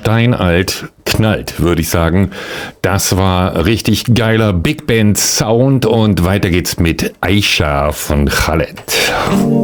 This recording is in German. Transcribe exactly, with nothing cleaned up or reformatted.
steinalt, knallt, würde ich sagen. Das war richtig geiler Big Band Sound und weiter geht's mit Aisha von Khaled.